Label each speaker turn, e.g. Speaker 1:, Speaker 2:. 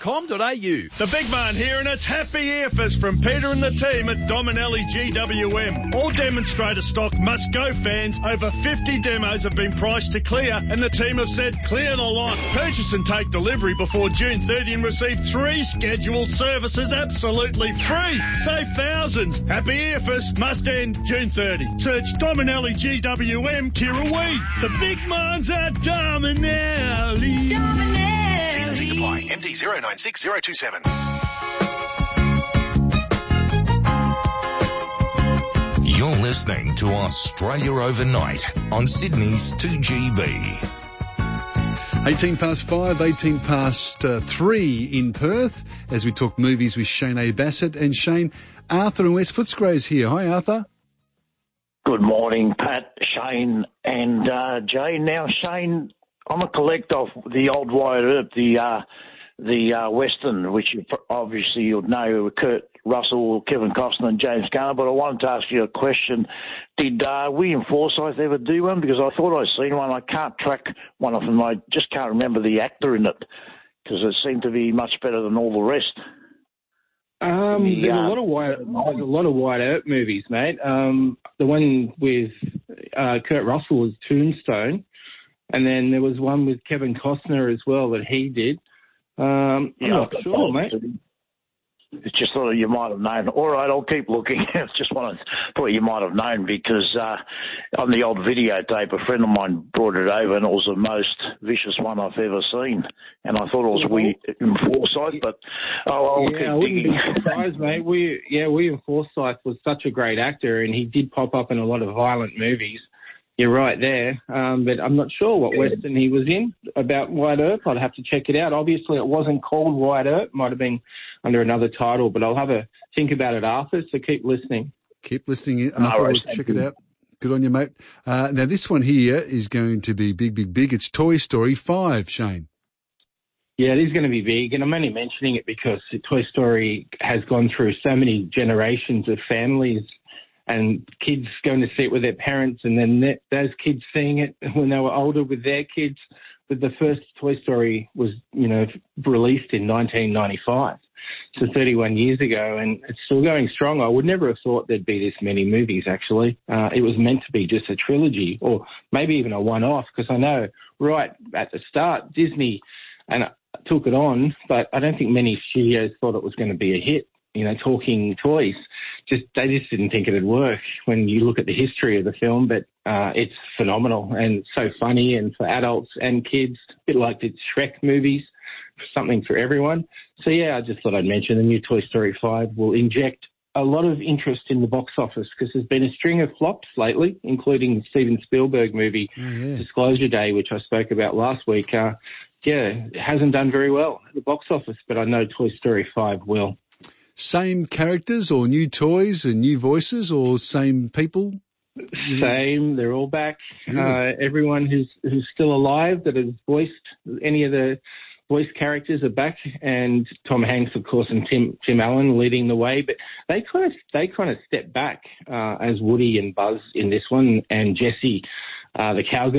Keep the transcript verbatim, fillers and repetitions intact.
Speaker 1: com dot a u.
Speaker 2: The big man here, and it's happy earfest from Peter and the team at Dominelli G W M. All demonstrator stock must go, fans. Over fifty demos have been priced to clear, and the team have said clear the lot. Purchase and take delivery before June thirtieth and receive three scheduled services absolutely free. Save thousands. Happy earfest must end June thirtieth. Search Dominelli G W M Kirrawee. The big man's at Dominelli.
Speaker 3: Dominelli. T's and C's apply. M D zero nine six zero two seven.
Speaker 4: You're listening to Australia Overnight on Sydney's two G B.
Speaker 5: eighteen past five, eighteen past uh, three in Perth as we talk movies with Shane A. Bassett. And Shane, Arthur in West Footscray's here. Hi, Arthur.
Speaker 6: Good morning, Pat, Shane and uh, Jay. Now, Shane, I'm a collector of the old Wyatt Earp, the uh, the uh, Western, which you, obviously you'll know Kurt Russell, Kevin Costner and James Garner, but I wanted to ask you a question. Did uh, William Forsythe ever do one? Because I thought I'd seen one. I can't track one of them. I just can't remember the actor in it because it seemed to be much better than all the rest.
Speaker 7: Um,
Speaker 6: the,
Speaker 7: there's
Speaker 6: uh,
Speaker 7: a lot of Wyatt, there's a lot of Wyatt Earp movies, mate. Um, the one with uh, Kurt Russell was Tombstone, and then there was one with Kevin Costner as well that he did. Um, I'm
Speaker 6: yeah,
Speaker 7: not sure, mate.
Speaker 6: It's just thought you might have known. All right, I'll keep looking. It's just one I thought you might have known because uh, on the old videotape, a friend of mine brought it over and it was the most vicious one I've ever seen. And I thought it was William Forsythe, but oh, I'll
Speaker 7: yeah,
Speaker 6: keep
Speaker 7: I wouldn't
Speaker 6: digging.
Speaker 7: be surprised, mate. We, yeah, William Forsythe was such a great actor and he did pop up in a lot of violent movies. You're right there, um, but I'm not sure what Western he was in about Wyatt Earp. I'd have to check it out. Obviously, it wasn't called Wyatt Earp. Might have been under another title, but I'll have a think about it, Arthur, so keep listening.
Speaker 5: Keep listening, Arthur.
Speaker 6: right,
Speaker 5: Check it out. Good on you, mate. Uh, now, this one here is going to be big, big, big. It's Toy Story five, Shane.
Speaker 7: Yeah, it is going to be big, and I'm only mentioning it because Toy Story has gone through so many generations of families and kids going to see it with their parents, and then that, those kids seeing it when they were older with their kids. But the first Toy Story was, you know, released in nineteen ninety-five, so thirty-one years ago, and it's still going strong. I would never have thought there'd be this many movies, actually. Uh, it was meant to be just a trilogy or maybe even a one-off, because I know right at the start, Disney and took it on, but I don't think many studios thought it was going to be a hit. You know, talking toys, just they just didn't think it'd work when you look at the history of the film. But uh, it's phenomenal and so funny, and for adults and kids, a bit like the Shrek movies, something for everyone. So yeah, I just thought I'd mention the new Toy Story five will inject a lot of interest in the box office because there's been a string of flops lately, including the Steven Spielberg movie
Speaker 5: Oh, yeah.
Speaker 7: Disclosure Day, which I spoke about last week. Uh, yeah, it hasn't done very well at the box office, but I know Toy Story five will.
Speaker 5: Same characters or new toys and new voices or same people?
Speaker 7: Same. They're all back.
Speaker 5: Yeah.
Speaker 7: Uh, everyone who's who's still alive that has voiced any of the voice characters are back, and Tom Hanks, of course, and Tim Tim Allen leading the way. But they kind of they kind of step back uh, as Woody and Buzz in this one, and Jessie, uh, the cowgirl.